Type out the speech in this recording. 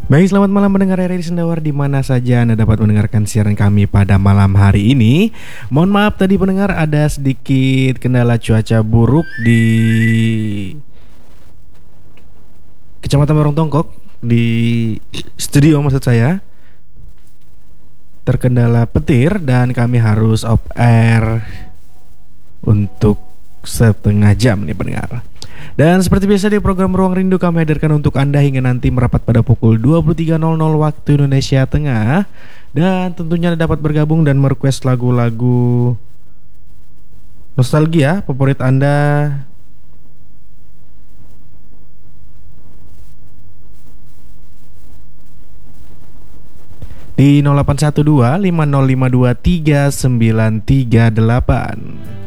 Baik, selamat malam pendengar RRI Sendawar di mana saja Anda dapat mendengarkan siaran kami pada malam hari ini. Mohon maaf tadi pendengar ada sedikit kendala cuaca buruk di Kecamatan Barong Tongkok di studio maksud saya. Terkendala petir dan kami harus off air untuk setengah jam nih pendengar. Dan seperti biasa di program Ruang Rindu kami hadirkan untuk Anda hingga nanti merapat pada pukul 23.00 waktu Indonesia Tengah. Dan tentunya Anda dapat bergabung dan merequest lagu-lagu nostalgia favorit Anda. Di 0812 5052 3938.